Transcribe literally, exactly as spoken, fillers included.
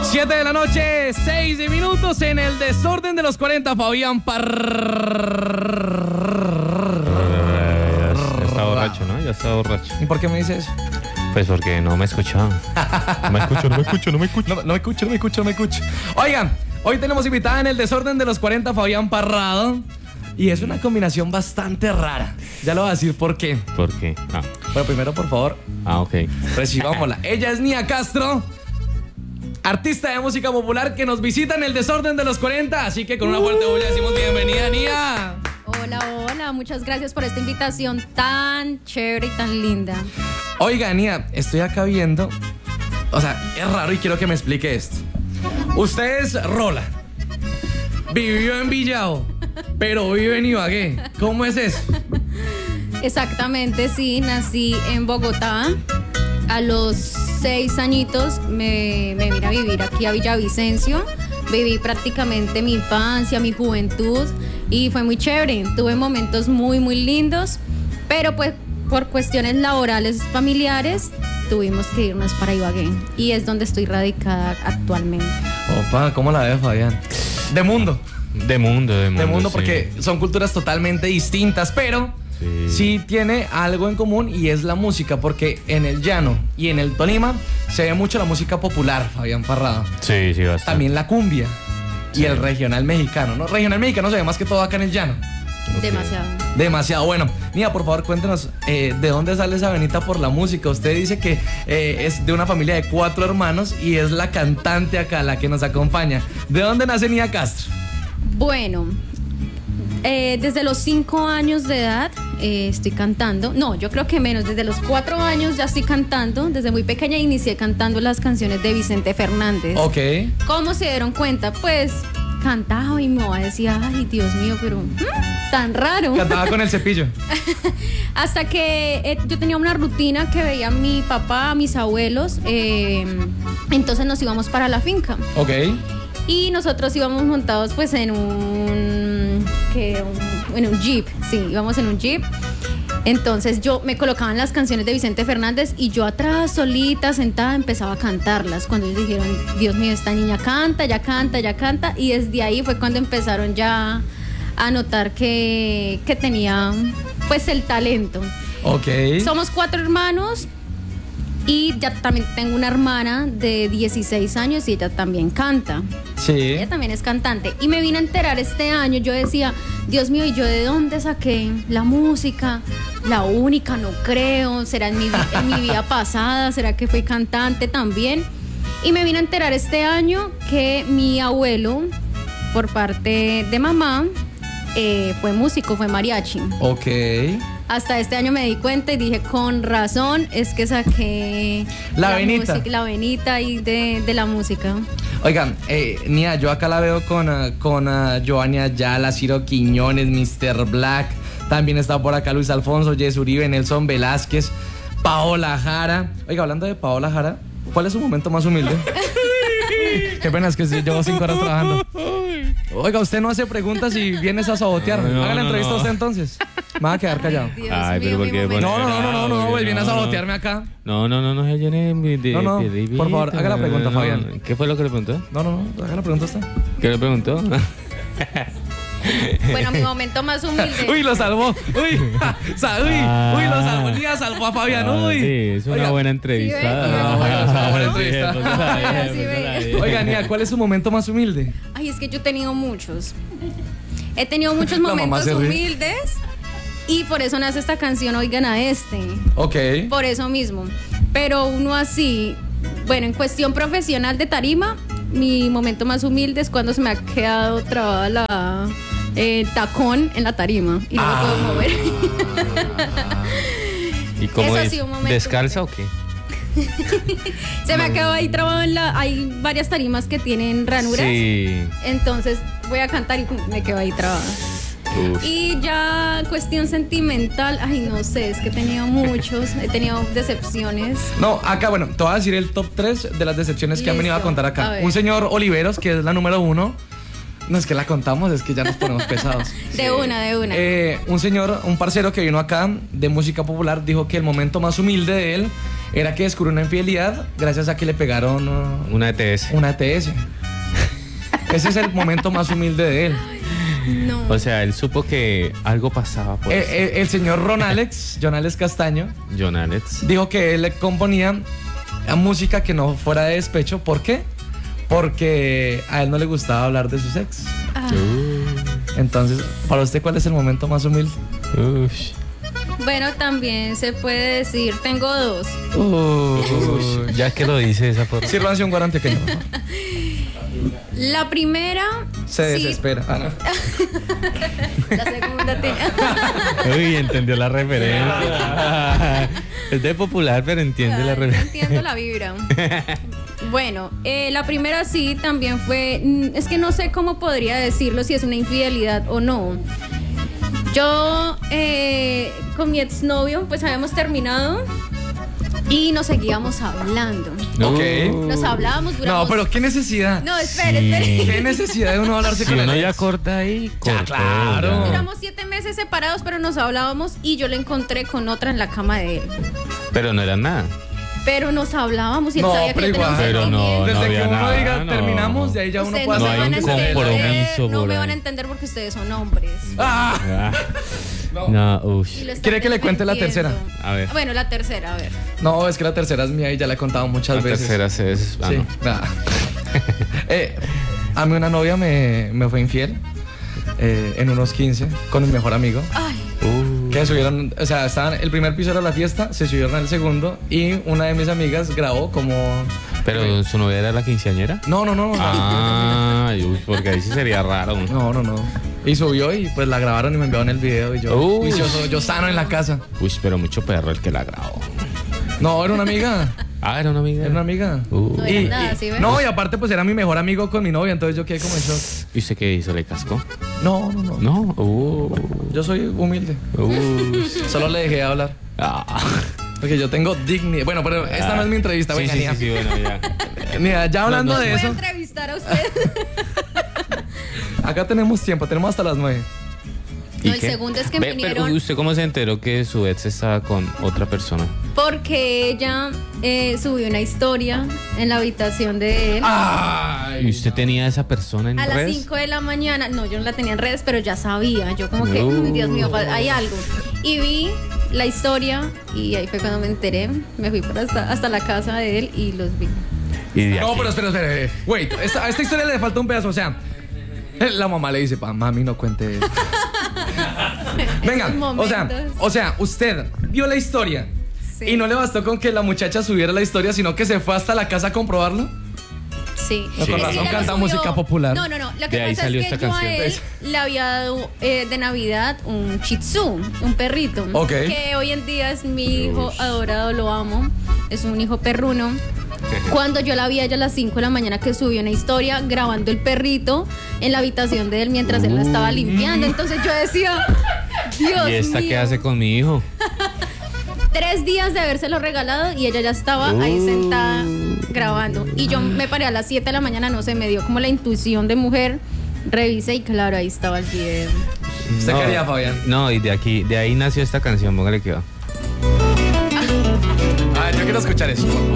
siete de la noche, seis minutos en el desorden de los cuarenta. Fabián Parra. Ya está borracho, ¿no? Ya está borracho. ¿Y por qué me dices eso? Pues porque no me escuchaba. No me escucho, no me escucho, no me escucho. No, no me escucho, no me escucho, no me escucho. Oigan, hoy tenemos invitada en el desorden de los cuarenta Fabián Parrado. Y es una combinación bastante rara. Ya lo voy a decir por qué. ¿Por qué? Ah. Pero primero, por favor, Ah, ok. recibámosla. Ella es Nia Castro, artista de música popular que nos visita en el desorden de los cuarenta. Así que con una fuerte bulla decimos bienvenida, Nia. Hola, hola, muchas gracias por esta invitación tan chévere y tan linda. Oiga, Nia, estoy acá viendo. O sea, es raro y quiero que me explique esto. Usted es Rola. Vivió en Villao, pero vive en Ibagué. ¿Cómo es eso? Exactamente, sí, nací en Bogotá. A los seis añitos me, me vine a vivir aquí a Villavicencio. Viví prácticamente mi infancia, mi juventud y fue muy chévere. Tuve momentos muy, muy lindos, pero pues por cuestiones laborales, familiares, tuvimos que irnos para Ibagué y es donde estoy radicada actualmente. Opa, ¿cómo la ves, Fabián? De mundo. De mundo, de mundo. De mundo, sí. porque son culturas totalmente distintas, pero sí. sí tiene algo en común y es la música, porque en el llano y en el Tolima se ve mucho la música popular, Fabián Parrado. Sí, sí, bastante. También la cumbia y sí. el regional mexicano, ¿no? Regional mexicano se ve más que todo acá en el llano. Okay. Demasiado. Demasiado. Bueno, Nia, por favor, cuéntenos eh, de dónde sale esa venita por la música. Usted dice que eh, es de una familia de cuatro hermanos y es la cantante acá, la que nos acompaña. ¿De dónde nace Nia Castro? Bueno, eh, desde los cinco años de edad eh, estoy cantando. No, yo creo que menos. Desde los cuatro años ya estoy cantando. Desde muy pequeña inicié cantando las canciones de Vicente Fernández. Ok. ¿Cómo se dieron cuenta? Pues cantaba y mi mamá decía, ay, Dios mío, pero ¿hmm? tan raro. Cantaba con el cepillo. Hasta que eh, yo tenía una rutina que veía mi papá, mis abuelos. Eh, entonces nos íbamos para la finca. Ok. Y nosotros íbamos montados pues en un, que, un, en un jeep, sí, íbamos en un jeep. Entonces yo me colocaban las canciones de Vicente Fernández y yo atrás, solita, sentada, empezaba a cantarlas. Cuando ellos dijeron, Dios mío, esta niña canta, ya canta, ya canta. Y desde ahí fue cuando empezaron ya a notar que, que tenía pues el talento. Ok. Somos cuatro hermanos. Y ya también tengo una hermana de dieciséis años y ella también canta. Sí. Ella también es cantante. Y me vine a enterar este año, yo decía, Dios mío, ¿y yo de dónde saqué la música? La única, no creo. ¿Será en mi, en mi vida pasada? ¿Será que fui cantante también? Y me vine a enterar este año que mi abuelo, por parte de mamá, eh, fue músico, fue mariachi. Ok. Hasta este año me di cuenta y dije, con razón, es que saqué la, la venita. Música, la venita ahí de, de la música. Oigan, eh, Nia, yo acá la veo con, uh, con uh, Giovanni Ayala, Ciro Quiñones, mister Black. También está por acá Luis Alfonso, Jess Uribe, Nelson Velázquez, Paola Jara. Oiga, hablando de Paola Jara, ¿cuál es su momento más humilde? Qué pena, es que llevo cinco horas trabajando. Oiga, usted no hace preguntas y vienes a sabotearme. No, no, Haga la entrevista no. usted entonces. Me va a quedar callado. Dios Ay, mío, pero ¿por qué? No, no, no, no, no, no, pues vienes a no, sabotearme acá. No, no, no, no, se llene de, No, no, de, de, por favor, haga la pregunta, no, Fabián. ¿Qué fue lo que le preguntó? No, no, no, haga la pregunta usted. ¿Qué le preguntó? Bueno, mi momento más humilde. Uy, lo salvó. Uy, o sea, uy, ah, uy, lo salvó. Nia salvó a Fabián. Uy. Sí, es una Oiga, buena entrevista. Sí, ve, no, bueno, es una buena entrevista. Sí, pues, sabía, Sí, pues, ve. sabía. Oiga, Nia, ¿cuál es su momento más humilde? Ay, es que yo he tenido muchos. He tenido muchos La mamá momentos se ríe. humildes y por eso nace esta canción, Oigan a este. Ok. Por eso mismo. Pero uno así, bueno, en cuestión profesional de tarima, mi momento más humilde es cuando se me ha quedado trabada la eh, tacón en la tarima y no Ah. me puedo mover. ¿Y cómo Eso ha es? sido un momento ¿Descalza o qué? Se me ha quedado ahí trabado en la... Hay varias tarimas que tienen ranuras. Sí. Entonces voy a cantar y me quedo ahí trabada. Uf. Y ya cuestión sentimental, ay, no sé, es que he tenido muchos, he tenido decepciones. No, acá, bueno, te voy a decir el top tres de las decepciones que han venido a Listo, contar a acá. ver. Un señor Oliveros, que es la número uno. No es que la contamos, es que ya nos ponemos pesados. De una, de una. Eh, un señor, un parcero que vino acá de música popular, dijo que el momento más humilde de él era que descubrió una infidelidad gracias a que le pegaron uh, Una E T S. una E T S. Ese es el momento más humilde de él. No. O sea, él supo que algo pasaba por Eh, eso. eh, el señor Ron Alex, John Alex Castaño, John Alex. dijo que él le componía música que no fuera de despecho. ¿Por qué? Porque a él no le gustaba hablar de sus ex. Ah, Entonces, para usted, ¿cuál es el momento más humilde? Ush. bueno, también se puede decir, tengo dos. Ush. Ya que lo dice de esa forma. Sírvanse un guarante que no. La primera. Se sí, desespera. Ah, no. La segunda tiene. Uy, entendió la referencia. Es de popular, pero entiende la Ay, referencia. entiendo la vibra. Bueno, eh, la primera sí también fue. mm, Es que no sé cómo podría decirlo, si es una infidelidad o no. Yo eh, con mi exnovio, pues habíamos terminado y nos seguíamos hablando. Ok. Nos hablábamos, duramos. No, pero ¿qué necesidad? No, espere, Sí. espere. ¿Qué necesidad de uno hablarse Si con uno el ya ex? corta ahí, cortó, claro. ya. Duramos siete meses separados, pero nos hablábamos y yo le encontré con otra en la cama de él. Pero no era nada. Pero nos hablábamos y él No, sabía que pero yo tenía igual. un Pero no, sentimiento. Desde que había uno nada, diga no. terminamos, de ahí ya uno Ustedes puede no, No me hay van a un entender, compromiso no por me ahí. van a entender porque ustedes son hombres. Ah, Ah, no. no, Y ush. lo están ¿Quiere que le cuente la defendiendo. tercera? A ver. Bueno, la tercera, a ver. No, es que la tercera es mía y ya la he contado muchas La veces. tercera se es. ah, Sí. no. nada. Eh, a mí una novia me, me fue infiel eh, en unos quince con mi mejor amigo. Ay, Uh. Que subieron, o sea, estaban, el primer piso era la fiesta, se subieron al segundo y una de mis amigas grabó como... Pero su novia era la quinceañera. No, no, no. Ah, uy, porque ahí sí sería raro. No, no, no. Y subió y pues la grabaron y me enviaron el video y yo, Uy. juicioso, yo sano en la casa. Uy, pero mucho perro el que la grabó. No, era una amiga. Ah, era una amiga. Era una amiga. Uh. No era nada, ¿sí ves? no, y aparte pues era mi mejor amigo con mi novia, entonces yo quedé como en shock. ¿Y usted qué hizo? ¿Le cascó? No, no, no. No. Uh. Yo soy humilde. Uh. Solo le dejé hablar. Ah. Porque yo tengo dignidad. Bueno, pero esta no es mi entrevista, Sí, venga, sí, Nia. sí, sí, bueno, ya. Nia, ya hablando No, no, de voy eso, a entrevistar a usted. acá tenemos tiempo, tenemos hasta las nueve. No, ¿Y el qué? segundo es que Ve, me pero unieron. ¿usted cómo se enteró que su ex estaba con otra persona? Porque ella eh, subió una historia en la habitación de él. Ay. ¿Y usted tenía a esa persona en A las redes? cinco de la mañana, no, yo no la tenía en redes, pero ya sabía. Yo como que, No. "Mm, Dios mío, pa- hay algo". Y vi la historia y ahí fue cuando me enteré. Me fui por hasta, hasta la casa de él y los vi. Y de No, aquí. pero espera, espera. eh. Wait, esta- a esta historia le falta un pedazo. O sea, la mamá le dice, pa, mami, no cuente eso. Venga, Esos o sea, momentos. o sea, usted vio la historia Sí. y no le bastó con que la muchacha subiera la historia, sino que se fue hasta la casa a comprobarlo. Sí. No, con Es que razón ella lo canta subió- música popular. No, no, no. Lo que De ahí pasa salió es que esta yo canción. a él le había dado eh, de Navidad un Shih Tzu, un perrito. Ok. Que hoy en día es mi hijo adorado, lo amo. Es un hijo perruno. Cuando yo la vi a ella a las cinco de la mañana que subió una historia grabando el perrito en la habitación de él mientras él la estaba limpiando. Entonces yo decía, Dios ¿Y esta mío. qué hace con mi hijo? Tres días de habérselo regalado y ella ya estaba ahí Uh. sentada grabando. Y yo me paré a las siete de la mañana, no sé, me dio como la intuición de mujer. Revisé y claro, ahí estaba el video. ¿Usted No, quería, Fabián? No, y de aquí, de ahí nació esta canción, póngale que va. A ver, yo quiero escuchar eso.